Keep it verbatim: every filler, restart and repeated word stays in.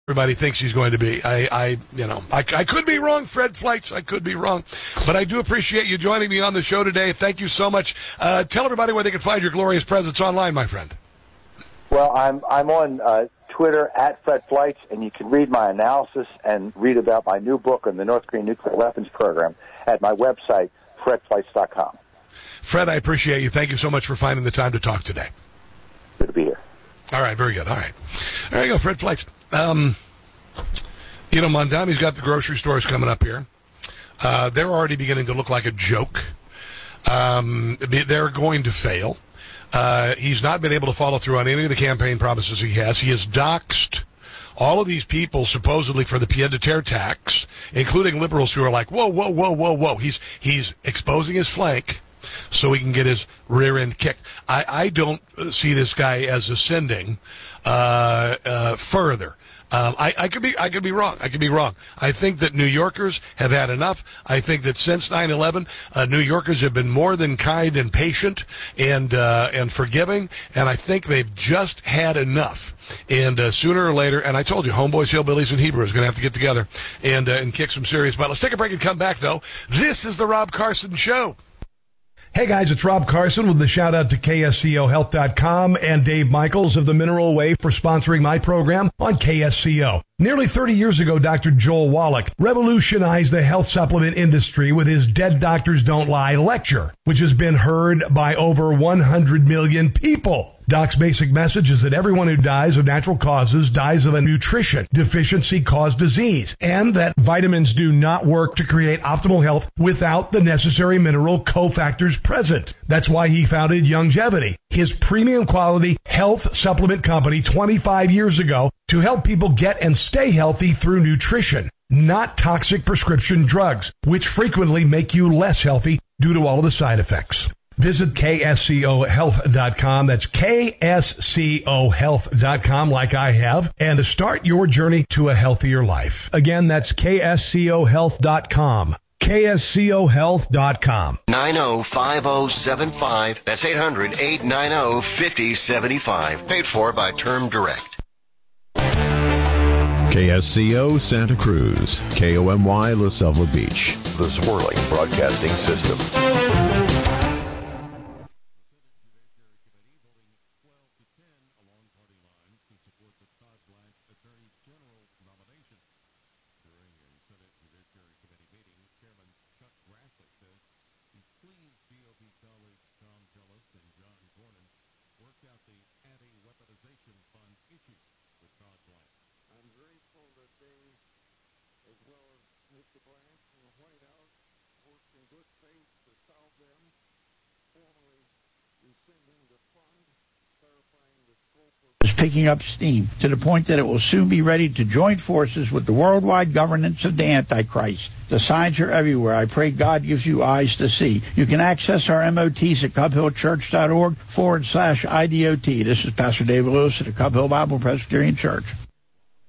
everybody thinks he's going to be. I, I you know, I, I could be wrong, Fred Fleitz. I could be wrong. But I do appreciate you joining me on the show today. Thank you so much. Uh, tell everybody where they can find your glorious presence online, my friend. Well, I'm I'm on uh, Twitter at Fred Fleitz, and you can read my analysis and read about my new book on the North Korean nuclear weapons program at my website, fred fleitz dot com. Fred, I appreciate you. Thank you so much for finding the time to talk today. Good to be here. All right, very good. All right. There you go, Fred Fleitz. Um, you know, Mondami's got the grocery stores coming up here. Uh, they're already beginning to look like a joke. Um, they're going to fail. Uh, he's not been able to follow through on any of the campaign promises he has. He has doxed all of these people supposedly for the pied-à-terre tax, including liberals who are like, whoa, whoa, whoa, whoa, whoa. He's he's exposing his flank so he can get his rear end kicked. I, I don't see this guy as ascending uh, uh, further. Um, I, I could be I could be wrong. I could be wrong. I think that New Yorkers have had enough. I think that since nine eleven, uh, New Yorkers have been more than kind and patient and uh, and forgiving, and I think they've just had enough. And uh, sooner or later, and I told you, homeboys, hillbillies, and Hebrews are going to have to get together and uh, and kick some serious butt. Let's take a break and come back, though. This is the Rob Carson Show. Hey guys, it's Rob Carson with the shout out to K S C O health dot com and Dave Michaels of the Mineral Way for sponsoring my program on K S C O. Nearly thirty years ago, Doctor Joel Wallach revolutionized the health supplement industry with his Dead Doctors Don't Lie lecture, which has been heard by over one hundred million people. Doc's basic message is that everyone who dies of natural causes dies of a nutrition deficiency caused disease, and that vitamins do not work to create optimal health without the necessary mineral cofactors present. That's why he founded Youngevity, his premium quality health supplement company twenty-five years ago, to help people get and stay healthy through nutrition, not toxic prescription drugs, which frequently make you less healthy due to all of the side effects. Visit K S C O health dot com. That's K S C O health dot com, like I have, and to start your journey to a healthier life. Again, that's K S C O health dot com. K S C O health dot com. nine oh five oh seven five. That's eight hundred, eight nine oh, five oh seven five. Paid for by Term Direct. K S C O Santa Cruz. K O M Y La Selva Beach. The Swirling Broadcasting System. Is picking up steam to the point that it will soon be ready to join forces with the worldwide governance of the Antichrist. The signs are everywhere. I pray God gives you eyes to see. You can access our M O Ts at cubhillchurch.org forward slash IDOT. This is Pastor David Lewis at the Cub Hill Bible Presbyterian Church.